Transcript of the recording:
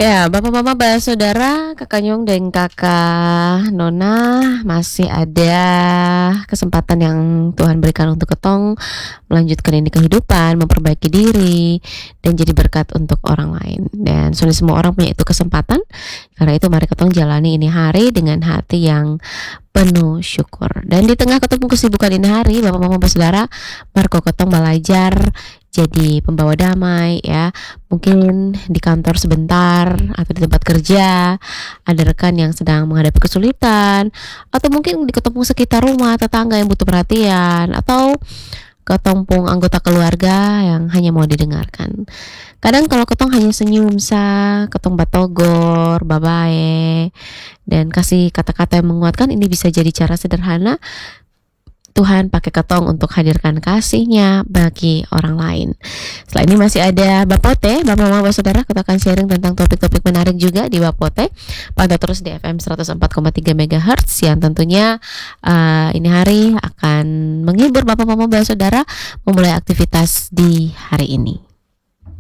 Ya, Bapak Mama, Saudara, Kakak Nyong dan Kakak Nona, masih ada kesempatan yang Tuhan berikan untuk ketong melanjutkan ini kehidupan, memperbaiki diri, dan jadi berkat untuk orang lain. Dan sudah semua orang punya itu kesempatan. Karena itu mari ketong jalani ini hari dengan hati yang penuh syukur. Dan di tengah ketemu kesibukan ini hari, Bapak Mama Saudara, Marco ketong belajar jadi pembawa damai ya. Mungkin di kantor sebentar atau di tempat kerja ada rekan yang sedang menghadapi kesulitan, atau mungkin di ketemu sekitar rumah tetangga yang butuh perhatian, atau ketompong anggota keluarga yang hanya mau didengarkan. Kadang kalau ketong hanya senyum ketong batogor, babae, dan kasih kata-kata yang menguatkan, ini bisa jadi cara sederhana Tuhan pakai ketong untuk hadirkan kasihnya bagi orang lain. Setelah ini masih ada Bapote, Bapak Mama Saudara, kita akan sharing tentang topik-topik menarik juga di Bapote. Pantau terus di FM 104,3 MHz yang tentunya ini hari akan menghibur Bapak Mama Saudara memulai aktivitas di hari ini.